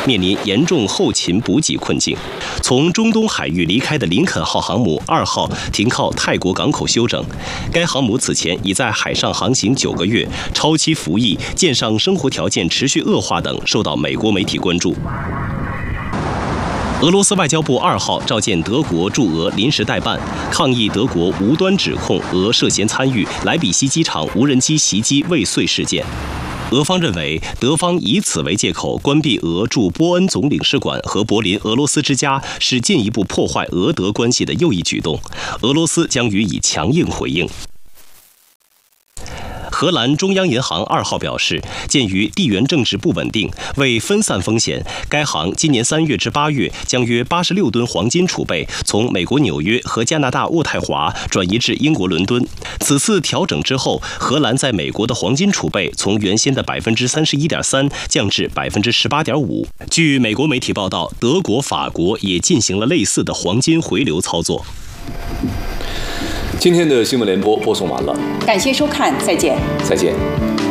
面临严重后勤补给困境。从中东海域离开的林肯号航母2号停靠泰国港口休整。该航母此前已在海上航行9个月，超期服役、舰上生活条件持续恶化等受到美国媒体关注。俄罗斯外交部2号召见德国驻俄临时代办，抗议德国无端指控俄涉嫌参与莱比锡机场无人机袭击未遂事件。俄方认为，德方以此为借口关闭俄驻波恩总领事馆和柏林俄罗斯之家，是进一步破坏俄德关系的又一举动。俄罗斯将予以强硬回应。荷兰中央银行2号表示，鉴于地缘政治不稳定，为分散风险，该行今年3月至8月将约86吨黄金储备从美国纽约和加拿大渥太华转移至英国伦敦。此次调整之后，荷兰在美国的黄金储备从原先的31.3%降至18.5%。据美国媒体报道，德国、法国也进行了类似的黄金回流操作。 今天的新闻联播播送完了， 感谢收看，再见。 再见。